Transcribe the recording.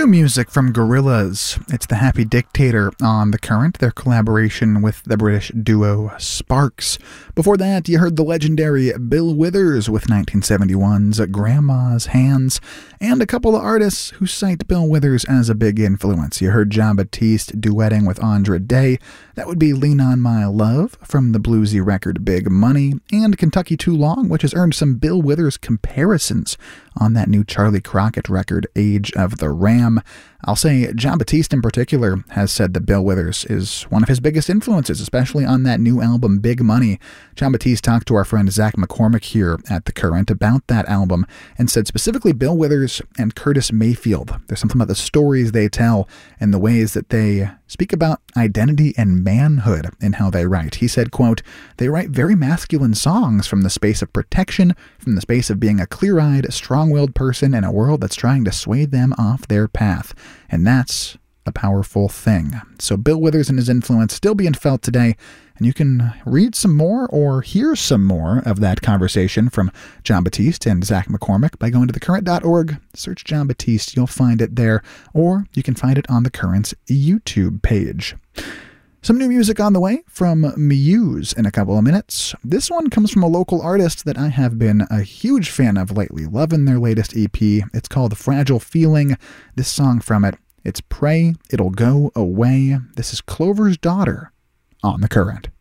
music from Gorillaz. It's The Happy Dictator on The Current, their collaboration with the British duo Sparks. Before that, you heard the legendary Bill Withers with 1971's Grandma's Hands, and a couple of artists who cite Bill Withers as a big influence. You heard Jon Batiste duetting with Andra Day. That would be Lean on My Love from the bluesy record Big Money, and Kentucky Too Long, which has earned some Bill Withers comparisons on that new Charlie Crockett record, Age of the Ram. I'll say Jon Batiste in particular has said that Bill Withers is one of his biggest influences, especially on that new album, Big Money. Jon Batiste talked to our friend Zach McCormick here at The Current about that album and said specifically Bill Withers and Curtis Mayfield. There's something about the stories they tell and the ways that they speak about identity and manhood in how they write. He said, quote, "They write very masculine songs from the space of protection, from the space of being a clear-eyed, strong-willed person in a world that's trying to sway them off their path. And that's a powerful thing." So Bill Withers and his influence still being felt today, and you can read some more or hear some more of that conversation from Jon Batiste and Zach McCormick by going to thecurrent.org. Search Jon Batiste, you'll find it there, or you can find it on The Current's YouTube page. Some new music on the way from Muse in a couple of minutes. This one comes from a local artist that I have been a huge fan of lately, loving their latest EP. It's called Fragile Feeling. This song from it, it's Pray It'll Go Away. This is Clover's Daughter on The Current.